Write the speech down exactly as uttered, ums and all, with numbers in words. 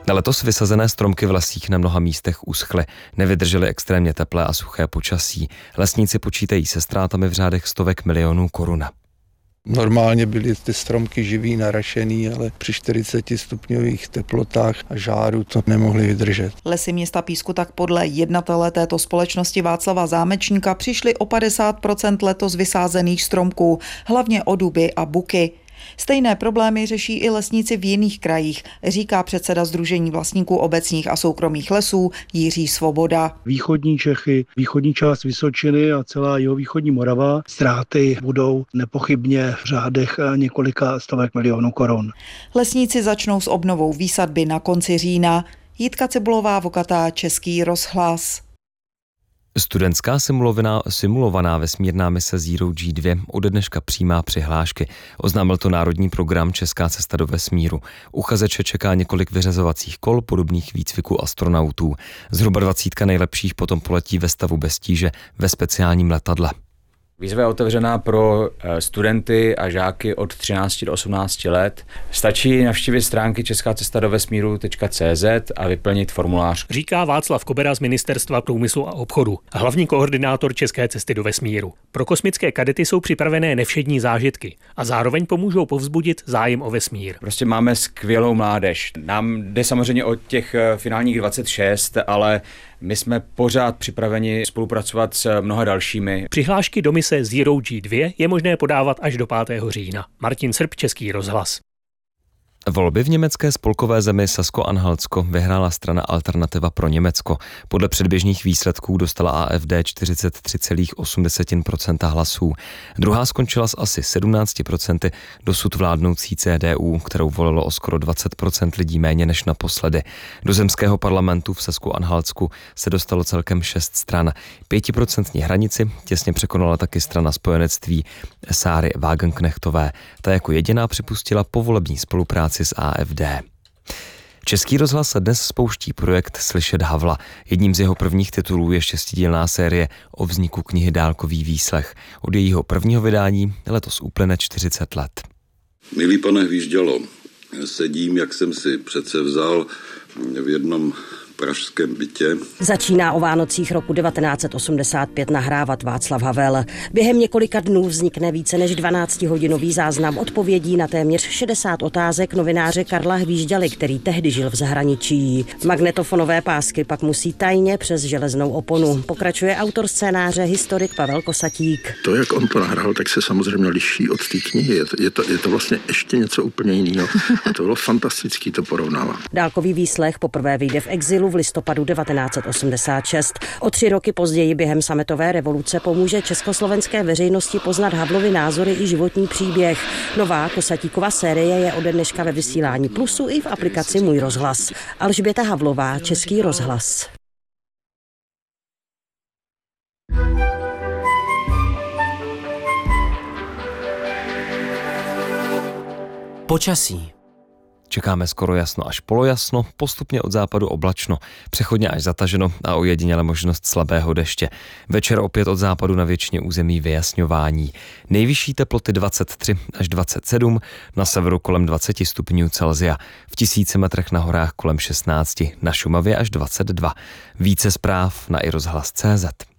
Letos vysazené stromky v lesích na mnoha místech uschly, nevydržely extrémně teplé a suché počasí. Lesníci počítají se ztrátami v řádech stovek milionů korun. Normálně byly ty stromky živý, narašený, ale při čtyřiceti stupňových teplotách a žáru to nemohli vydržet. Lesy města Písku tak podle jednatele této společnosti Václava Zámečníka přišly o padesát procent letos vysázených stromků, hlavně o duby a buky. Stejné problémy řeší i lesníci v jiných krajích, říká předseda Sdružení vlastníků obecních a soukromých lesů Jiří Svoboda. Východní Čechy, východní část Vysočiny a celá jihovýchodní Morava ztráty budou nepochybně v řádech několika stovek milionů korun. Lesníci začnou s obnovou výsadby na konci října. Jitka Cibulová, Vokatá, Český rozhlas. Studentská simulovaná, simulovaná vesmírná mise Zero G dva ode dneška přijímá přihlášky. Oznámil to národní program Česká cesta do vesmíru. Uchazeče čeká několik vyřazovacích kol podobných výcviku astronautů. Zhruba dvacítka nejlepších potom poletí ve stavu bez tíže ve speciálním letadle. Výzva je otevřená pro studenty a žáky od třinácti do osmnácti let. Stačí navštívit stránky česká cesta do vesmíru tečka cé zet a vyplnit formulář. Říká Václav Kobera z Ministerstva průmyslu a obchodu, hlavní koordinátor České cesty do vesmíru. Pro kosmické kadety jsou připravené nevšední zážitky a zároveň pomůžou povzbudit zájem o vesmír. Prostě máme skvělou mládež. Nám jde samozřejmě o těch finálních dvacet šest, ale my jsme pořád připraveni spolupracovat s mnoha dalšími. Přihlášky do mise Zero G dva je možné podávat až do pátého října. Martin Srb, Český rozhlas. Volby v německé spolkové zemi Sasko-Anhaltsko vyhrála strana Alternativa pro Německo. Podle předběžných výsledků dostala A F D čtyřicet tři celá osm procenta hlasů. Druhá skončila s asi sedmnáct procent dosud vládnoucí C D U, kterou volilo o skoro dvacet procent lidí méně než naposledy. Do zemského parlamentu v Sasku-Anhaltsku se dostalo celkem šest stran. Pětiprocentní hranici těsně překonala taky strana spojenectví Sáry Wagenknechtové. Ta jako jediná připustila povolební spolupráci s A F D. Český rozhlas dnes spouští projekt Slyšet Havla. Jedním z jeho prvních titulů je šestidílná série o vzniku knihy Dálkový výslech. Od jejího prvního vydání letos uplyne čtyřicet let. Milý pane Hvíždělo, sedím, jak jsem si přece vzal, v jednom pražském bytě. Začíná o Vánocích roku devatenáct osmdesát pět nahrávat Václav Havel. Během několika dnů vznikne více než dvanáctihodinový záznam odpovědí na téměř šedesát otázek novináře Karla Hvížďaly, který tehdy žil v zahraničí. Magnetofonové pásky pak musí tajně přes železnou oponu. Pokračuje autor scénáře, historik Pavel Kosatík. To, jak on to nahrál, tak se samozřejmě liší od té knihy. Je to, je, to, je to vlastně ještě něco úplně jiného. A to bylo fantastický to porovnávat. Dálkový výslech poprvé vyjde v exilu v listopadu devatenáct osmdesát šest. O tři roky později během sametové revoluce pomůže československé veřejnosti poznat Havlovy názory i životní příběh. Nová Kosatíkova série je ode dneška ve vysílání Plusu i v aplikaci Můj rozhlas. Alžběta Havlová, Český rozhlas. Počasí. Čekáme skoro jasno až polojasno, postupně od západu oblačno, přechodně až zataženo a ojediněle možnost slabého deště. Večer opět od západu na většině území vyjasňování. Nejvyšší teploty dvacet tři až dvacet sedm, na severu kolem dvacet stupňů Celsia, v tisíci metrech na horách kolem šestnáct, na Šumavě až dvacet dva. Více zpráv na i rozhlas tečka cé zet.